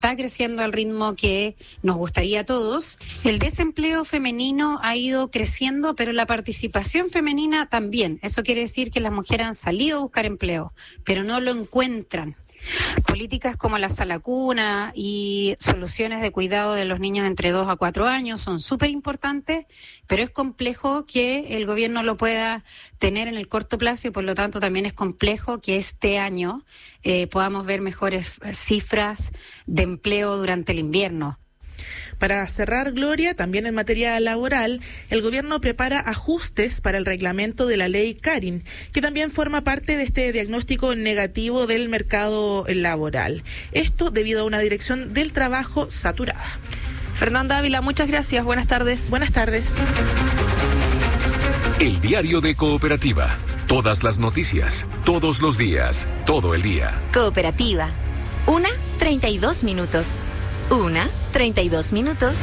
está creciendo al ritmo que nos gustaría a todos. El desempleo femenino ha ido creciendo, pero la participación femenina también. Eso quiere decir que las mujeres han salido a buscar empleo, pero no lo encuentran. Políticas como la sala cuna y soluciones de cuidado de los niños entre 2 a 4 años son súper importantes, pero es complejo que el gobierno lo pueda tener en el corto plazo y por lo tanto también es complejo que este año podamos ver mejores cifras de empleo durante el invierno. Para cerrar, Gloria, también en materia laboral, el gobierno prepara ajustes para el reglamento de la ley Karin, que también forma parte de este diagnóstico negativo del mercado laboral. Esto debido a una dirección del trabajo saturada. Fernanda Ávila, muchas gracias. Buenas tardes. Buenas tardes. El diario de Cooperativa. Todas las noticias, todos los días, todo el día. Cooperativa. 1:32 minutos. 1:32 minutos.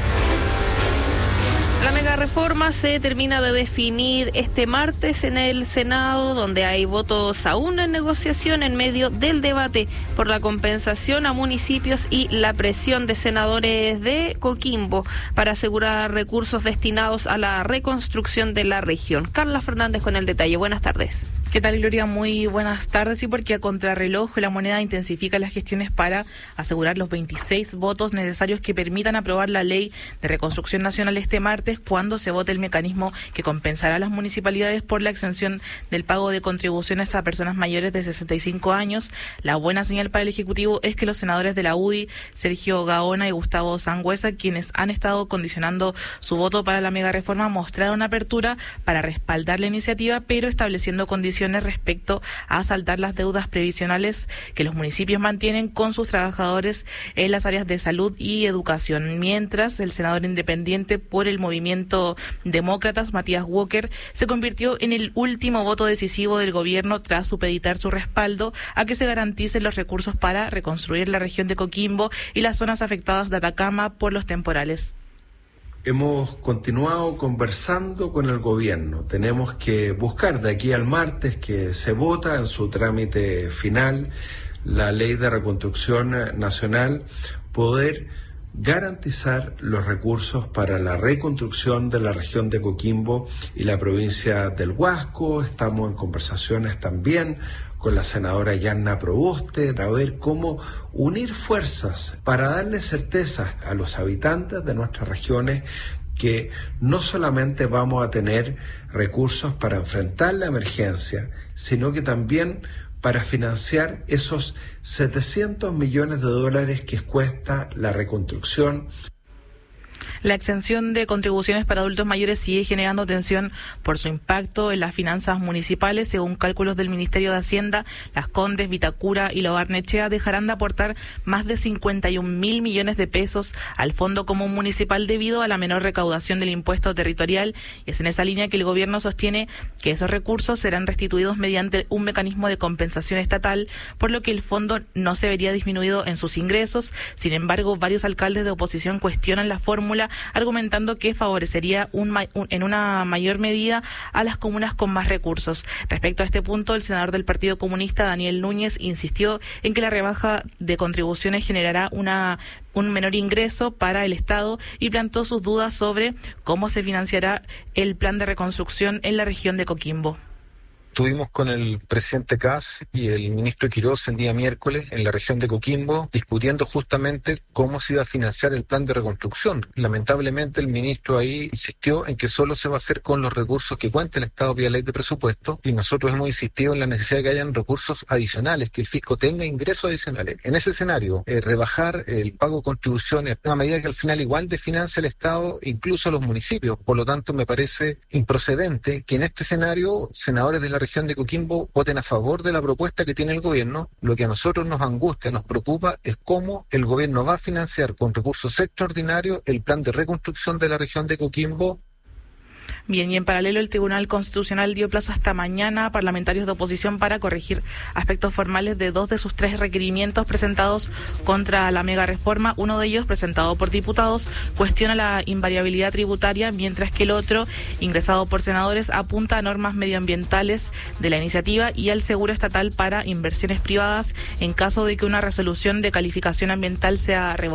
La mega reforma se termina de definir este martes en el Senado, donde hay votos aún en negociación en medio del debate por la compensación a municipios y la presión de senadores de Coquimbo para asegurar recursos destinados a la reconstrucción de la región. Carla Fernández con el detalle. Buenas tardes. ¿Qué tal, Gloria? Muy buenas tardes. Sí, porque a contrarreloj la moneda intensifica las gestiones para asegurar los 26 votos necesarios que permitan aprobar la ley de reconstrucción nacional este martes, cuando se vote el mecanismo que compensará a las municipalidades por la exención del pago de contribuciones a personas mayores de 65 años. La buena señal para el Ejecutivo es que los senadores de la UDI, Sergio Gaona y Gustavo Sangüesa, quienes han estado condicionando su voto para la mega reforma, mostraron apertura para respaldar la iniciativa, pero estableciendo condiciones respecto a saldar las deudas previsionales que los municipios mantienen con sus trabajadores en las áreas de salud y educación. Mientras, el senador independiente por el Movimiento Demócratas, Matías Walker, se convirtió en el último voto decisivo del gobierno tras supeditar su respaldo a que se garanticen los recursos para reconstruir la región de Coquimbo y las zonas afectadas de Atacama por los temporales. Hemos continuado conversando con el gobierno. Tenemos que buscar de aquí al martes, que se vota en su trámite final la ley de reconstrucción nacional, poder garantizar los recursos para la reconstrucción de la región de Coquimbo y la provincia del Huasco. Estamos en conversaciones también con la senadora Yanna Proboste para ver cómo unir fuerzas para darle certeza a los habitantes de nuestras regiones que no solamente vamos a tener recursos para enfrentar la emergencia, sino que también para financiar esos 700 millones de dólares que cuesta la reconstrucción. La exención de contribuciones para adultos mayores sigue generando tensión por su impacto en las finanzas municipales. Según cálculos del Ministerio de Hacienda, Las Condes, Vitacura y Lo Barnechea dejarán de aportar más de 51.000 millones de pesos al Fondo Común Municipal debido a la menor recaudación del impuesto territorial. Y es en esa línea que el gobierno sostiene que esos recursos serán restituidos mediante un mecanismo de compensación estatal, por lo que el fondo no se vería disminuido en sus ingresos. Sin embargo, varios alcaldes de oposición cuestionan la fórmula, argumentando que favorecería en una mayor medida a las comunas con más recursos. Respecto a este punto, el senador del Partido Comunista, Daniel Núñez, insistió en que la rebaja de contribuciones generará un menor ingreso para el Estado y planteó sus dudas sobre cómo se financiará el plan de reconstrucción en la región de Coquimbo. Estuvimos con el presidente Kast y el ministro Quirós el día miércoles en la región de Coquimbo discutiendo justamente cómo se iba a financiar el plan de reconstrucción. Lamentablemente el ministro ahí insistió en que solo se va a hacer con los recursos que cuenta el Estado vía ley de presupuesto, y nosotros hemos insistido en la necesidad de que hayan recursos adicionales, que el fisco tenga ingresos adicionales. En ese escenario, rebajar el pago de contribuciones es una medida que al final igual desfinancia el Estado, incluso a los municipios. Por lo tanto, me parece improcedente que en este escenario senadores de la región de Coquimbo voten a favor de la propuesta que tiene el gobierno. Lo que a nosotros nos angustia, nos preocupa, es cómo el gobierno va a financiar con recursos extraordinarios el plan de reconstrucción de la región de Coquimbo. Bien, y en paralelo el Tribunal Constitucional dio plazo hasta mañana a parlamentarios de oposición para corregir aspectos formales de 2 de sus 3 requerimientos presentados contra la mega reforma. Uno de ellos, presentado por diputados, cuestiona la invariabilidad tributaria, mientras que el otro, ingresado por senadores, apunta a normas medioambientales de la iniciativa y al seguro estatal para inversiones privadas en caso de que una resolución de calificación ambiental sea revocada.